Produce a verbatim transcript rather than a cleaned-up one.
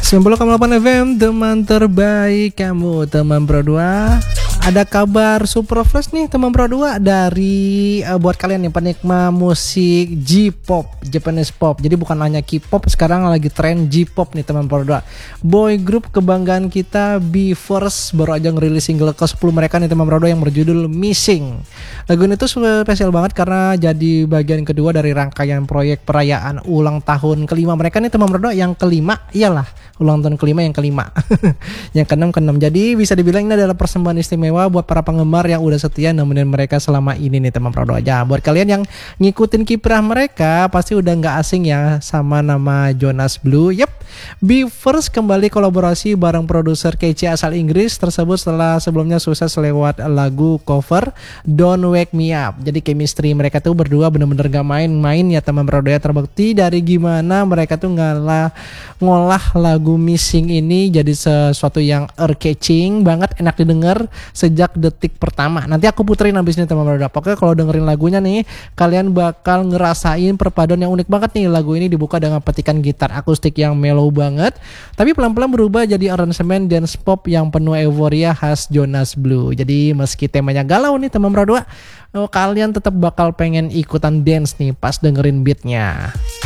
sembilan puluh koma delapan F M, teman terbaik kamu, teman Pro dua. Ada kabar super fresh nih teman Pro dua dari uh, buat kalian yang penikmat musik J-pop, Japanese pop. Jadi bukan hanya K-pop, sekarang lagi tren J-pop nih teman Pro dua. Boy group kebanggaan kita BE:FIRST baru aja ngerilis single ke sepuluh mereka nih teman Pro dua yang berjudul Missing. Lagu ini tuh spesial banget karena jadi bagian kedua dari rangkaian proyek perayaan ulang tahun kelima mereka nih teman Pro dua. Yang kelima, iyalah ulang tahun kelima yang kelima. Yang keenam keenam. Jadi bisa dibilang ini adalah persembahan istimewa buat para penggemar yang udah setia nemenin mereka selama ini nih teman Pro dua aja. Buat kalian yang ngikutin kiprah mereka pasti udah nggak asing ya sama nama Jonas Blue. Yep, BE:FIRST kembali kolaborasi bareng produser kece asal Inggris tersebut setelah sebelumnya sukses lewat lagu cover Don't Wake Me Up. Jadi chemistry mereka tuh berdua bener-bener gak main-main ya teman Pro dua. Terbukti dari gimana mereka tuh ngalah ngolah lagu Missing ini jadi sesuatu yang ear-catching banget, enak didengar sejak detik pertama. Nanti aku puterin abis ini teman Pro dua. Pokoknya kalau dengerin lagunya nih, kalian bakal ngerasain perpaduan yang unik banget nih. Lagu ini dibuka dengan petikan gitar akustik yang mellow banget, tapi pelan-pelan berubah jadi aransemen dance pop yang penuh euforia khas Jonas Blue. Jadi meski temanya galau nih teman Pro dua, oh, kalian tetap bakal pengen ikutan dance nih pas dengerin beatnya.